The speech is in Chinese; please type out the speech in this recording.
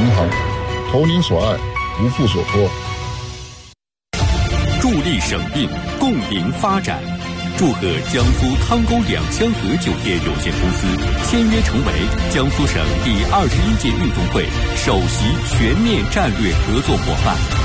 银行，投您所爱，无负所托。 助力省病，共赢发展。祝贺江苏汤沟两江河酒店有限公司签约成为江苏省第21届运动会首席全面战略合作伙伴。